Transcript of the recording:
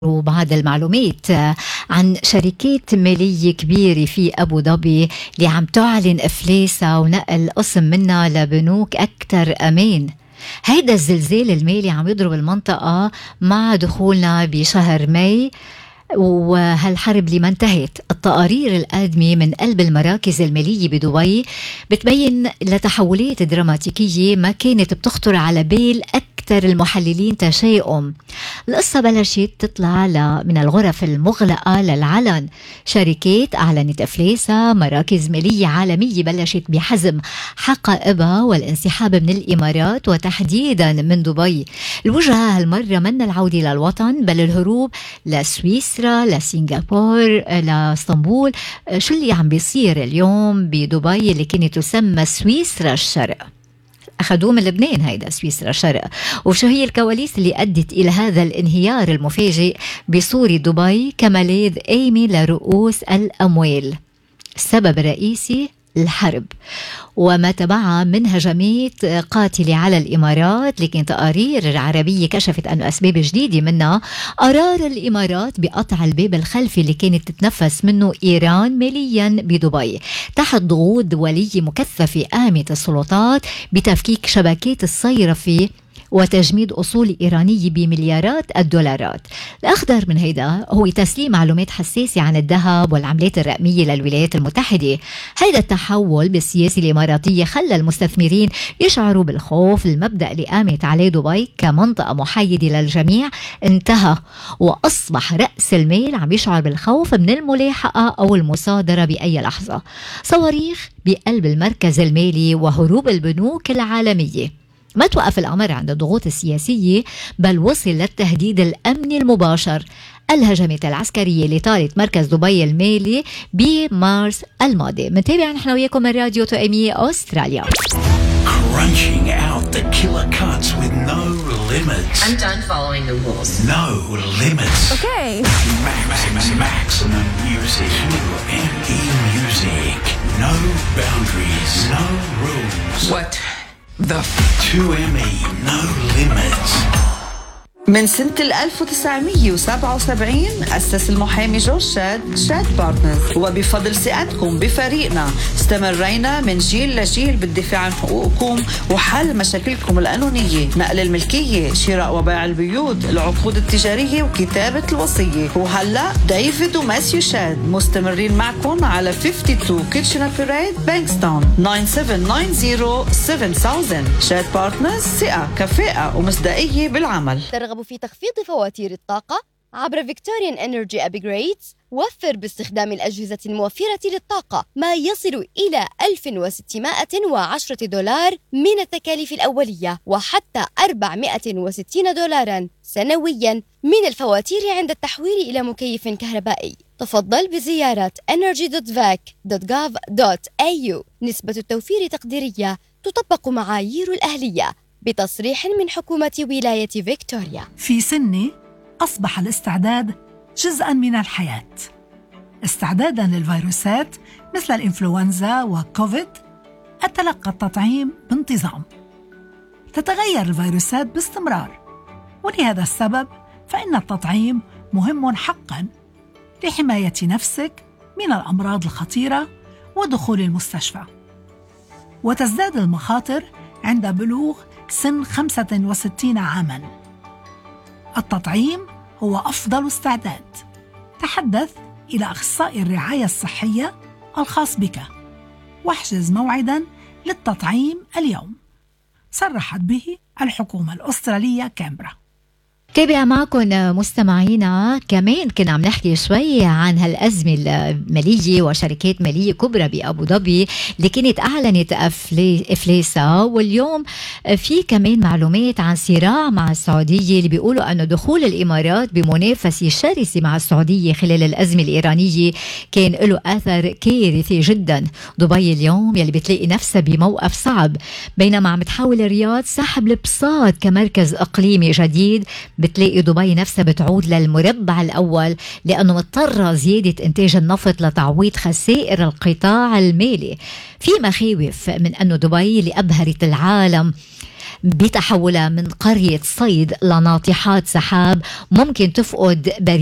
وبعض المعلومات عن شركات مالية كبيرة في أبو ظبي اللي عم تعلن إفلاسها ونقل قسم منها لبنوك أكثر أمان. هيدا الزلزال المالي عم يضرب المنطقة مع دخولنا بشهر ماي، وهالحرب اللي ما انتهت. التقارير القادمة من قلب المراكز المالية بدبي بتبين لتحولات دراماتيكية ما كانت بتخطر على بال أكثر المحللين تشاؤم. القصة بلشت تطلع من الغرف المغلقة للعلن. شركات أعلنت إفلاسها، مراكز مالية عالمية بلشت بحزم حقائبها والانسحاب من الإمارات وتحديدا من دبي. الوجهة هالمرة من العودة للوطن بل الهروب لسويسرا، لسنغافور، لاسطنبول. شو اللي عم بيصير اليوم بدبي اللي كانت تسمى سويسرا الشرق؟ أخذوه من لبنان هيدا سويسرا الشرق. وشو هي الكواليس اللي أدت إلى هذا الانهيار المفاجئ بصورة دبي كملاذ آمن لرؤوس الأموال؟ السبب الرئيسي الحرب وما تبعها من هجمات قاتلة على الإمارات، لكن تقارير العربية كشفت أن أسباب جديدة منها قرار الإمارات بقطع الباب الخلفي اللي كانت تتنفس منه إيران ماليا بدبي تحت ضغوط دولية مكثفة. قامت السلطات بتفكيك شبكات الصيرفة وتجميد أصول إيرانية بمليارات الدولارات. الأخطر من هيدا هو تسليم معلومات حساسة عن الذهب والعملات الرقمية للولايات المتحدة. هيدا التحول بالسياسة الإماراتية خلى المستثمرين يشعروا بالخوف. المبدأ اللي قامت عليه دبي كمنطقة محايدة للجميع انتهى، وأصبح رأس المال عم يشعر بالخوف من الملاحقة أو المصادرة بأي لحظة. صواريخ بقلب المركز المالي وهروب البنوك العالمية. ما توقف الأمر عند الضغوط السياسية بل وصل للتهديد الأمني المباشر. الهجمات العسكرية اللي طالت مركز دبي المالي بمارس الماضي. منتابع نحن وياكم من راديو توأمية أستراليا. Crunching out the killer cuts with no limits. I'm done following the rules. No limits. Okay. Maximum music. QME music. No boundaries. No rules. What the 2ME, no limits. من سنة 1977 أسس المحامي جورج شاد بارتنرز، وبفضل ثقتكم بفريقنا استمرينا من جيل لجيل بالدفاع عن حقوقكم وحل مشاكلكم القانونية، نقل الملكية، شراء وبيع البيوت، العقود التجارية وكتابة الوصية. وهلأ ديفيد وماسيو شاد مستمرين معكم على 52 كيتشنر بيريد بانكستون 97907000. شاد بارتنرز، ثقة، كفاءة ومصداقية بالعمل. ترغب في تخفيض فواتير الطاقة عبر فيكتوريان إنرجي أبجريدز؟ وفر باستخدام الأجهزة الموفرة للطاقة ما يصل إلى $1610 من التكاليف الأولية وحتى $460 سنويا من الفواتير عند التحويل إلى مكيف كهربائي. تفضل بزيارة energy.vac.gov.au. نسبة التوفير تقديرية، تطبق معايير الأهلية بتصريح من حكومة ولاية فيكتوريا. في سني أصبح الاستعداد جزءاً من الحياة. استعداداً للفيروسات مثل الإنفلونزا وكوفيد، أتلقى التطعيم بانتظام. تتغير الفيروسات باستمرار، ولهذا السبب فإن التطعيم مهم حقاً لحماية نفسك من الأمراض الخطيرة ودخول المستشفى. وتزداد المخاطر عند بلوغ سن 65 عاماً. التطعيم هو أفضل استعداد. تحدث إلى أخصائي الرعاية الصحية الخاص بك واحجز موعداً للتطعيم اليوم. صرحت به الحكومة الأسترالية كامبرا. تابع معكم مستمعينا. كمان كنا عم نحكي شوي عن هالأزمة المالية وشركات مالية كبرى بأبو ظبي اللي كانت أعلنت إفلاسها، واليوم في كمان معلومات عن صراع مع السعودية اللي بيقولوا أنه دخول الإمارات بمنافسة شرسة مع السعودية خلال الأزمة الإيرانية كان له أثر كارثي جدا. دبي اليوم يلي بتلاقي نفسها بموقف صعب بينما عم تحاول الرياض سحب البساط كمركز إقليمي جديد. بتلاقي دبي نفسها بتعود للمربع الأول لأنه مضطرة زيادة إنتاج النفط لتعويض خسائر القطاع المالي. في مخاوف من أنه دبي اللي أبهرت العالم بتحولها من قرية صيد لناطحات سحاب ممكن تفقد